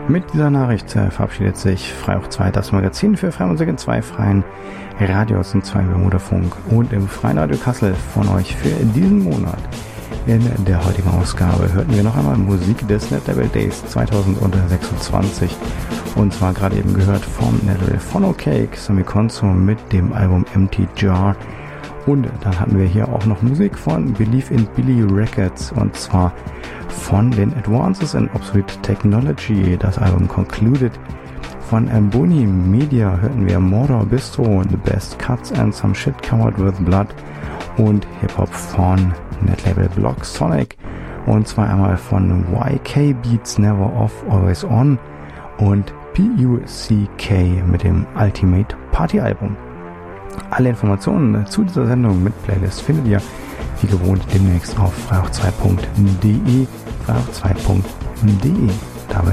Mit dieser Nachricht verabschiedet sich Freihoch 2, das Magazin für Freimusik in 2 freien Radios und 2 Bermuda-Funk und im Freien Radio Kassel von euch für diesen Monat. In der heutigen Ausgabe hörten wir noch einmal Musik des NetLabel Days 2026 und zwar gerade eben gehört vom NetLabel Phono Cake, Sammy Konso mit dem Album Empty Jar. Und dann hatten wir hier auch noch Musik von Believe in Billy Records und zwar von den Advances in Obsolete Technology, das Album Concluded. Von Boni Media hörten wir Mordor Bistro, The Best Cuts and Some Shit Covered with Blood und Hip-Hop von Netlabel Block Sonic und zwar einmal von YK Beats Never Off Always On und PUCK mit dem Ultimate Party Album. Alle Informationen zu dieser Sendung mit Playlist findet ihr wie gewohnt demnächst auf freihoch2.de, freihoch2.de.